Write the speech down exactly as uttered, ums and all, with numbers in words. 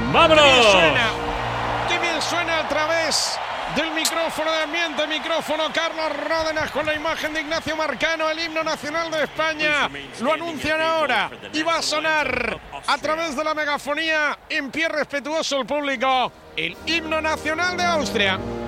¡Vámonos! ¡Qué bien suena! ¡Qué bien suena a través del micrófono de ambiente, micrófono Carlos Ródenas con la imagen de Ignacio Marcano, el himno nacional de España? Lo anuncian ahora y va a sonar a través de la megafonía en pie respetuoso el público, el himno nacional de Austria.